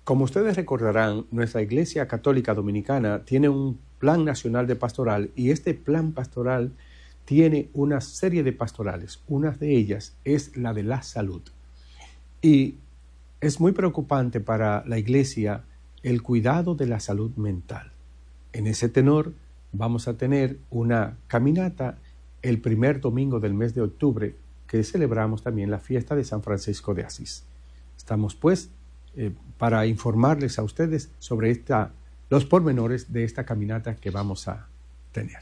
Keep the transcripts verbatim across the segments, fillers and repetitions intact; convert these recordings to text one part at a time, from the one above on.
Como ustedes recordarán, nuestra Iglesia Católica Dominicana tiene un plan nacional de pastoral y este plan pastoral tiene una serie de pastorales. Una de ellas es la de la salud. Y es muy preocupante para la Iglesia el cuidado de la salud mental. En ese tenor vamos a tener una caminata el primer domingo del mes de octubre, que celebramos también la fiesta de San Francisco de Asís. Estamos pues eh, para informarles a ustedes sobre esta, los pormenores de esta caminata que vamos a tener.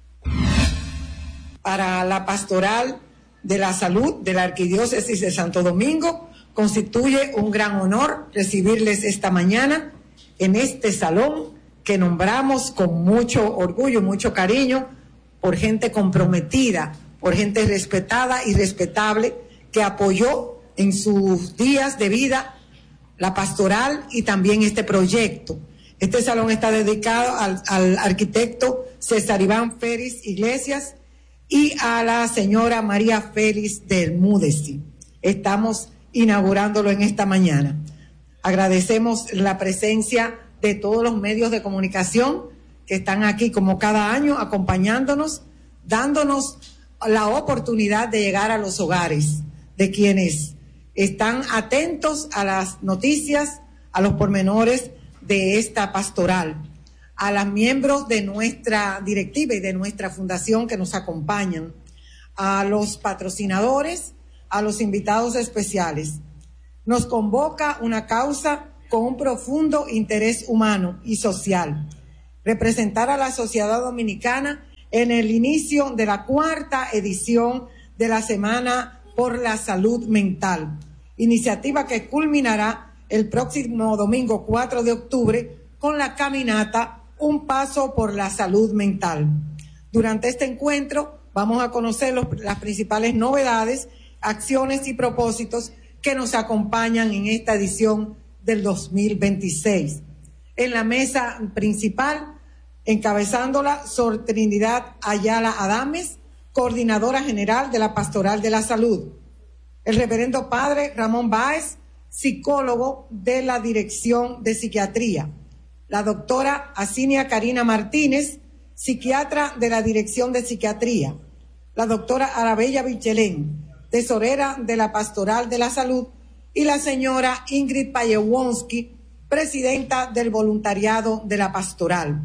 Para la pastoral de la salud de la Arquidiócesis de Santo Domingo, constituye un gran honor recibirles esta mañana en este salón que nombramos con mucho orgullo, mucho cariño, por gente comprometida, por gente respetada y respetable que apoyó en sus días de vida la pastoral y también este proyecto. Este salón está dedicado al, al arquitecto César Iván Félix Iglesias y a la señora María Félix del Múdesi. Estamos inaugurándolo en esta mañana. Agradecemos la presencia de todos los medios de comunicación que están aquí como cada año acompañándonos, dándonos la oportunidad de llegar a los hogares de quienes están atentos a las noticias, a los pormenores de esta pastoral, a los miembros de nuestra directiva y de nuestra fundación que nos acompañan, a los patrocinadores, a los invitados especiales. Nos convoca una causa con un profundo interés humano y social, representar a la sociedad dominicana en el inicio de la cuarta edición de la Semana por la Salud Mental, iniciativa que culminará el próximo domingo cuatro de octubre con la caminata Un Paso por la Salud Mental. Durante este encuentro vamos a conocer los, las principales novedades, acciones y propósitos que nos acompañan en esta edición del dos mil veintiséis. En la mesa principal, encabezándola, Sor Trinidad Ayala Adames, coordinadora general de la Pastoral de la Salud. El reverendo padre Ramón Báez, psicólogo de la Dirección de Psiquiatría. La doctora Asinia Karina Martínez, psiquiatra de la Dirección de Psiquiatría. La doctora Arabella Vichelén, tesorera de la Pastoral de la Salud. Y la señora Ingrid Payewonsky, presidenta del voluntariado de la Pastoral.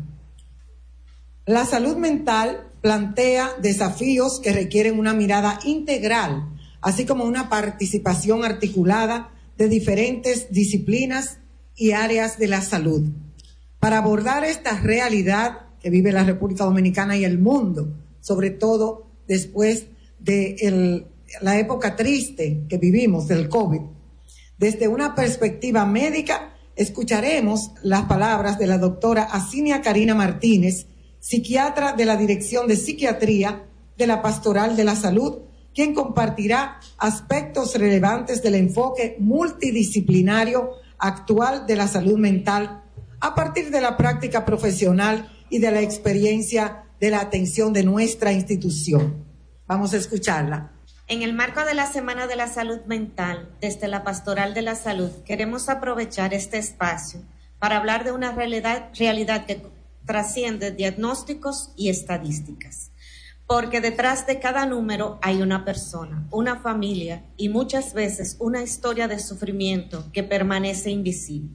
La salud mental plantea desafíos que requieren una mirada integral, así como una participación articulada de diferentes disciplinas y áreas de la salud. Para abordar esta realidad que vive la República Dominicana y el mundo, sobre todo después de el, la época triste que vivimos del COVID, desde una perspectiva médica, escucharemos las palabras de la doctora Asinia Karina Martínez, psiquiatra de la Dirección de Psiquiatría de la Pastoral de la Salud, quien compartirá aspectos relevantes del enfoque multidisciplinario actual de la salud mental a partir de la práctica profesional y de la experiencia de la atención de nuestra institución. Vamos a escucharla. En el marco de la Semana de la Salud Mental, desde la Pastoral de la Salud, queremos aprovechar este espacio para hablar de una realidad, realidad que trasciende diagnósticos y estadísticas. Porque detrás de cada número hay una persona, una familia y muchas veces una historia de sufrimiento que permanece invisible.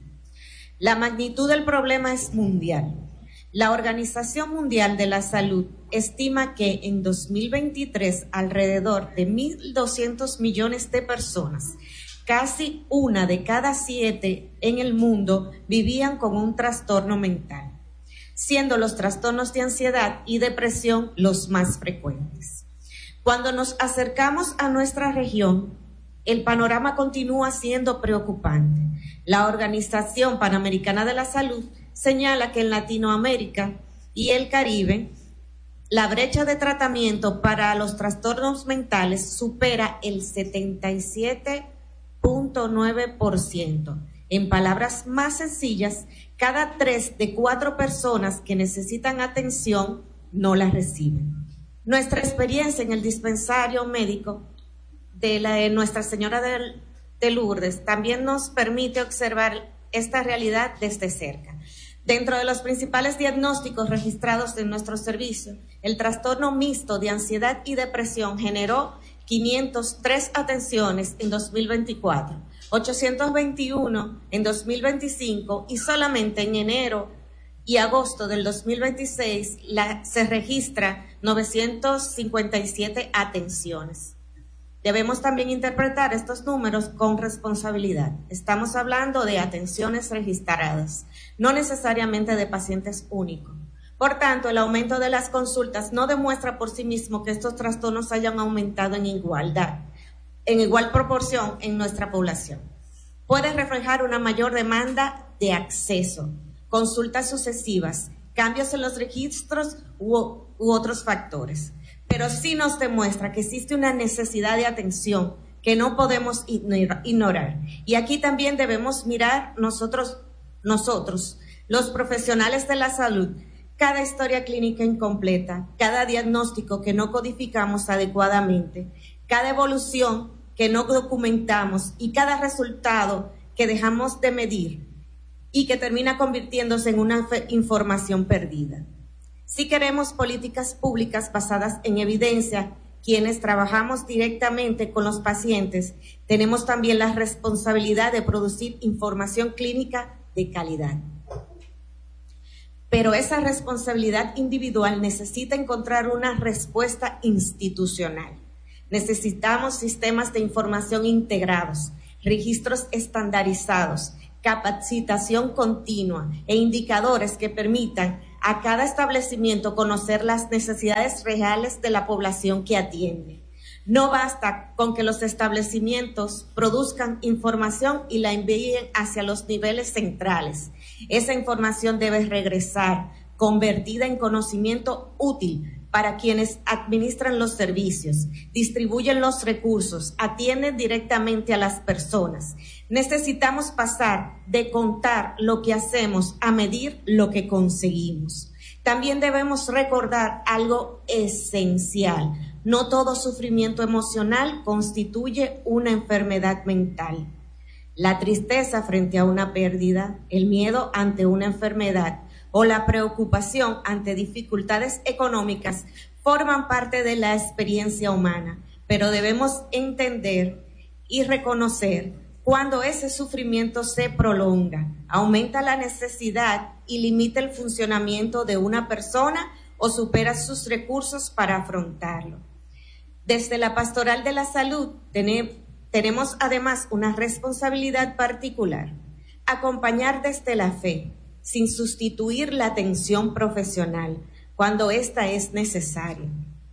La magnitud del problema es mundial. La Organización Mundial de la Salud estima que en dos mil veintitrés alrededor de mil doscientos millones de personas, casi una de cada siete en el mundo, vivían con un trastorno mental, siendo los trastornos de ansiedad y depresión los más frecuentes. Cuando nos acercamos a nuestra región, el panorama continúa siendo preocupante. La Organización Panamericana de la Salud señala que en Latinoamérica y el Caribe, la brecha de tratamiento para los trastornos mentales supera el setenta y siete punto nueve por ciento. En palabras más sencillas, cada tres de cuatro personas que necesitan atención no la reciben. Nuestra experiencia en el dispensario médico de, la, de Nuestra Señora de, de Lourdes también nos permite observar esta realidad desde cerca. Dentro de los principales diagnósticos registrados en nuestro servicio, el trastorno mixto de ansiedad y depresión generó quinientas tres atenciones en dos mil veinticuatro, ochocientos veintiuno en dos mil veinticinco y solamente en enero y agosto del dos mil veintiséis la, se registra novecientas cincuenta y siete atenciones. Debemos también interpretar estos números con responsabilidad. Estamos hablando de atenciones registradas, no necesariamente de pacientes únicos. Por tanto, el aumento de las consultas no demuestra por sí mismo que estos trastornos hayan aumentado en igualdad, en igual proporción en nuestra población. Puede reflejar una mayor demanda de acceso, consultas sucesivas, cambios en los registros u, u otros factores. Pero sí nos demuestra que existe una necesidad de atención que no podemos ignorar. Y aquí también debemos mirar nosotros, nosotros, los profesionales de la salud, cada historia clínica incompleta, cada diagnóstico que no codificamos adecuadamente, cada evolución que no documentamos y cada resultado que dejamos de medir y que termina convirtiéndose en una información perdida. Si queremos políticas públicas basadas en evidencia, quienes trabajamos directamente con los pacientes, tenemos también la responsabilidad de producir información clínica de calidad. Pero esa responsabilidad individual necesita encontrar una respuesta institucional. Necesitamos sistemas de información integrados, registros estandarizados, capacitación continua e indicadores que permitan a cada establecimiento conocer las necesidades reales de la población que atiende. No basta con que los establecimientos produzcan información y la envíen hacia los niveles centrales. Esa información debe regresar, convertida en conocimiento útil para quienes administran los servicios, distribuyen los recursos, atienden directamente a las personas. Necesitamos pasar de contar lo que hacemos a medir lo que conseguimos. También debemos recordar algo esencial. No todo sufrimiento emocional constituye una enfermedad mental. La tristeza frente a una pérdida, el miedo ante una enfermedad o la preocupación ante dificultades económicas forman parte de la experiencia humana, pero debemos entender y reconocer cuando ese sufrimiento se prolonga, aumenta la necesidad y limita el funcionamiento de una persona o supera sus recursos para afrontarlo. Desde la Pastoral de la Salud tenemos además una responsabilidad particular, acompañar desde la fe, sin sustituir la atención profesional cuando ésta es necesaria.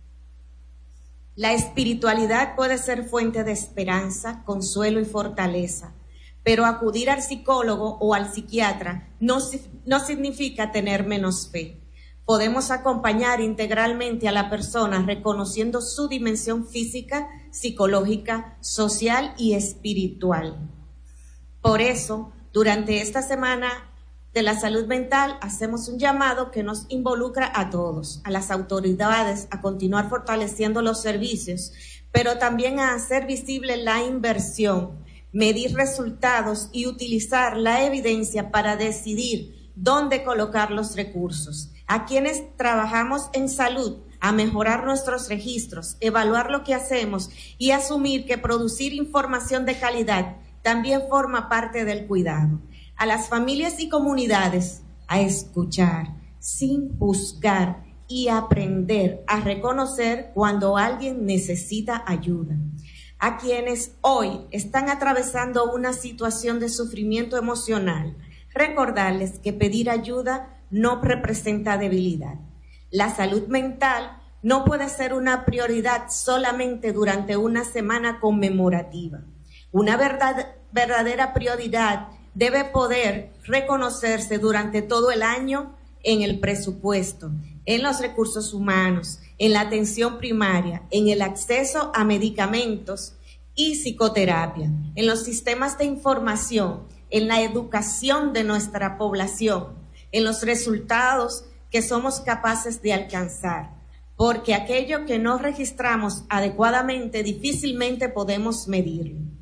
La espiritualidad puede ser fuente de esperanza, consuelo y fortaleza, pero acudir al psicólogo o al psiquiatra no, no significa tener menos fe. Podemos acompañar integralmente a la persona reconociendo su dimensión física, psicológica, social y espiritual. Por eso, durante esta semana de la salud mental, hacemos un llamado que nos involucra a todos, a las autoridades, a continuar fortaleciendo los servicios, pero también a hacer visible la inversión, medir resultados y utilizar la evidencia para decidir dónde colocar los recursos. A quienes trabajamos en salud, a mejorar nuestros registros, evaluar lo que hacemos y asumir que producir información de calidad también forma parte del cuidado. A las familias y comunidades a escuchar sin juzgar y aprender a reconocer cuando alguien necesita ayuda. A quienes hoy están atravesando una situación de sufrimiento emocional, recordarles que pedir ayuda no representa debilidad. La salud mental no puede ser una prioridad solamente durante una semana conmemorativa. Una verdad, verdadera prioridad debe poder reconocerse durante todo el año en el presupuesto, en los recursos humanos, en la atención primaria, en el acceso a medicamentos y psicoterapia, en los sistemas de información, en la educación de nuestra población, en los resultados que somos capaces de alcanzar, porque aquello que no registramos adecuadamente difícilmente podemos medirlo.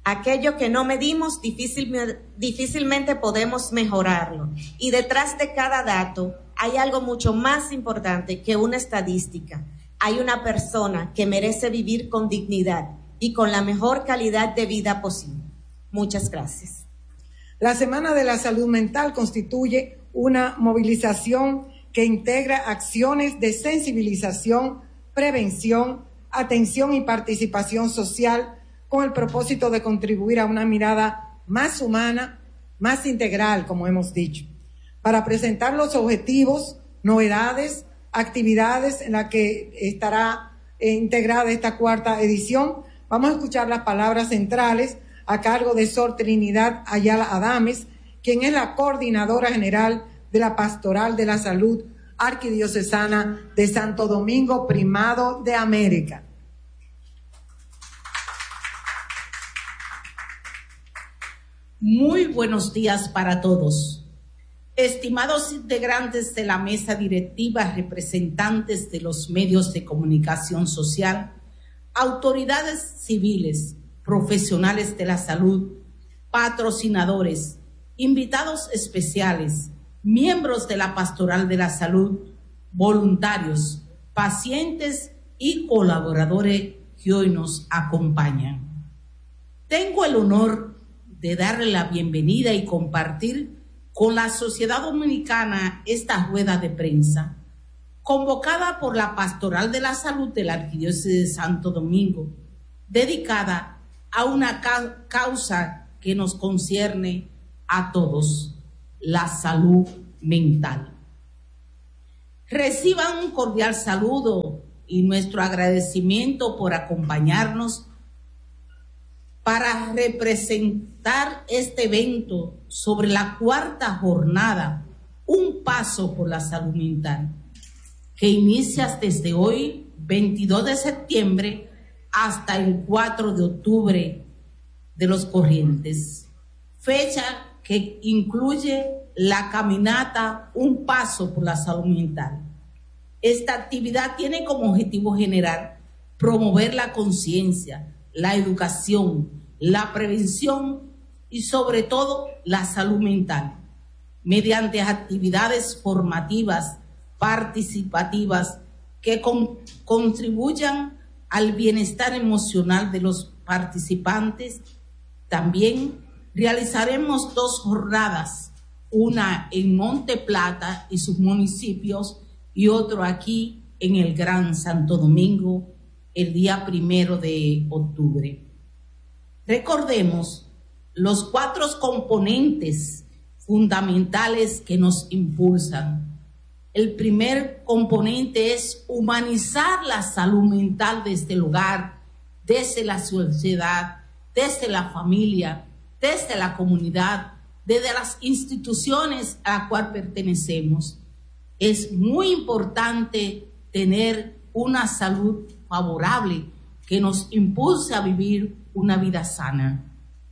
Aquello que no medimos, difícil, difícilmente podemos mejorarlo. Y detrás de cada dato hay algo mucho más importante que una estadística. Hay una persona que merece vivir con dignidad y con la mejor calidad de vida posible. Muchas gracias. La Semana de la Salud Mental constituye una movilización que integra acciones de sensibilización, prevención, atención y participación social con el propósito de contribuir a una mirada más humana, más integral, como hemos dicho, para presentar los objetivos, novedades, actividades en las que estará eh, integrada esta cuarta edición. Vamos a escuchar las palabras centrales a cargo de Sor Trinidad Ayala Adames, quien es la coordinadora general de la Pastoral de la Salud Arquidiocesana de Santo Domingo, Primado de América. Muy buenos días para todos. Estimados integrantes de la mesa directiva, representantes de los medios de comunicación social, autoridades civiles, profesionales de la salud, patrocinadores, invitados especiales, miembros de la Pastoral de la Salud, voluntarios, pacientes y colaboradores que hoy nos acompañan. Tengo el honor de darle la bienvenida y compartir con la sociedad dominicana esta rueda de prensa, convocada por la Pastoral de la Salud de la Arquidiócesis de Santo Domingo, dedicada a una ca- causa que nos concierne a todos, la salud mental. Reciban un cordial saludo y nuestro agradecimiento por acompañarnos para representar este evento sobre la cuarta jornada, Un Paso por la Salud Mental, que inicia desde hoy, veintidós de septiembre, hasta el cuatro de octubre de los corrientes, fecha que incluye la caminata Un Paso por la Salud Mental. Esta actividad tiene como objetivo general promover la conciencia, la educación, la prevención y sobre todo la salud mental, mediante actividades formativas, participativas, que con, contribuyan al bienestar emocional de los participantes. También realizaremos dos jornadas, una en Monte Plata y sus municipios y otro aquí en el Gran Santo Domingo, el día primero de octubre. Recordemos los cuatro componentes fundamentales que nos impulsan. El primer componente es humanizar la salud mental desde el hogar, desde la sociedad, desde la familia, desde la comunidad, desde las instituciones a las cuales pertenecemos. Es muy importante tener una salud favorable que nos impulse a vivir una vida sana.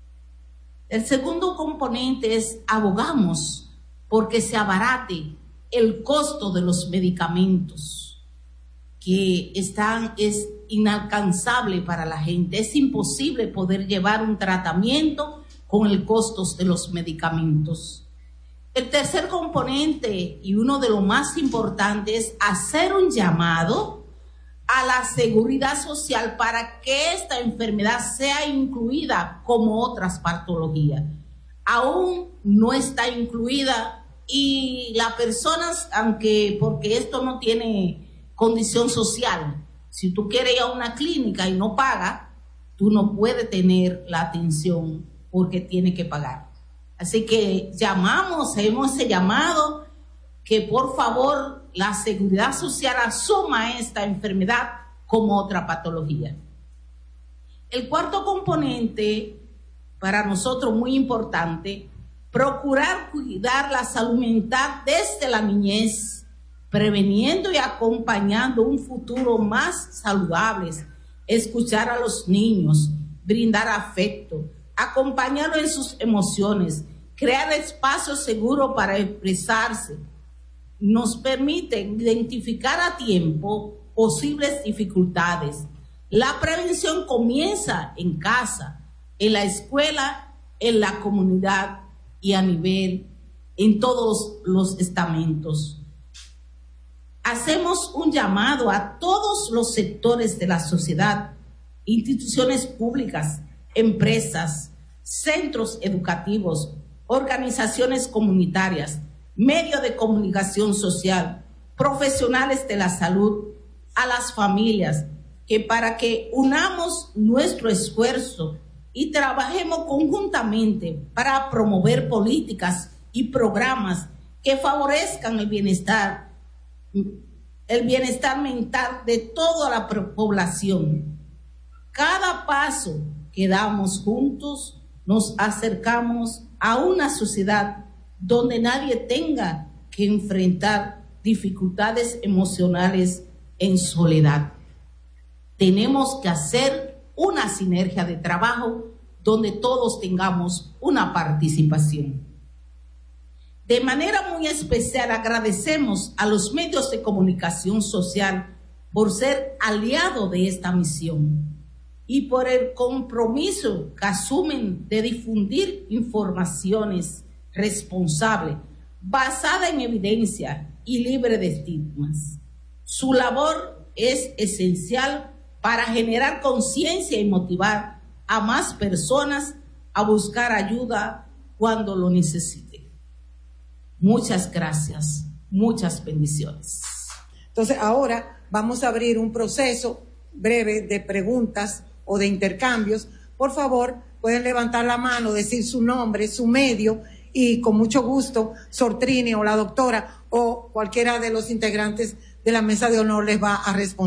El segundo componente es abogamos porque se abarate el costo de los medicamentos que están, es inalcanzable para la gente. Es imposible poder llevar un tratamiento con el costo de los medicamentos. El tercer componente y uno de los más importantes es hacer un llamado a la seguridad social para que esta enfermedad sea incluida como otras patologías. Aún no está incluida y las personas, aunque porque esto no tiene condición social, si tú quieres ir a una clínica y no pagas, tú no puedes tener la atención porque tienes que pagar. Así que llamamos, hemos ese llamado que por favor la seguridad social asuma esta enfermedad como otra patología. El cuarto componente, para nosotros muy importante, procurar cuidar la salud mental desde la niñez, preveniendo y acompañando un futuro más saludable, escuchar a los niños, brindar afecto, acompañarlos en sus emociones, crear espacios seguros para expresarse, nos permiten identificar a tiempo posibles dificultades. La prevención comienza en casa, en la escuela, en la comunidad y a nivel, en todos los estamentos. Hacemos un llamado a todos los sectores de la sociedad, instituciones públicas, empresas, centros educativos, organizaciones comunitarias, medios de comunicación social, profesionales de la salud, a las familias, que para que unamos nuestro esfuerzo y trabajemos conjuntamente para promover políticas y programas que favorezcan el bienestar, el bienestar mental de toda la población. Cada paso que damos juntos nos acercamos a una sociedad donde nadie tenga que enfrentar dificultades emocionales en soledad. Tenemos que hacer una sinergia de trabajo donde todos tengamos una participación. De manera muy especial agradecemos a los medios de comunicación social por ser aliados de esta misión y por el compromiso que asumen de difundir informaciones responsables, basadas en evidencia y libre de estigmas. Su labor es esencial para generar conciencia y motivar a más personas a buscar ayuda cuando lo necesiten. Muchas gracias, muchas bendiciones. Entonces, ahora vamos a abrir un proceso breve de preguntas o de intercambios. Por favor, pueden levantar la mano, decir su nombre, su medio, y con mucho gusto, Sor Trini o la doctora o cualquiera de los integrantes de la mesa de honor les va a responder.